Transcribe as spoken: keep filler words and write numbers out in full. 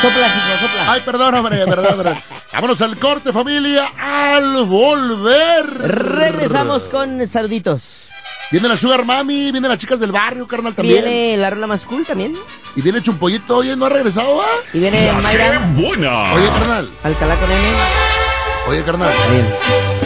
Sopla, chico, sopla. Ay, perdón, hombre, perdón, perdón. Vámonos al corte, familia, al volver. Regresamos con saluditos. Viene la Sugar Mami, vienen las chicas del barrio, carnal, también. Viene la rola más cool también. Y viene Chumpollito, oye, ¿no ha regresado, va? Y viene Mayra. ¡Qué buena! Oye, carnal. Alcalá con M. Oye, carnal. Bien.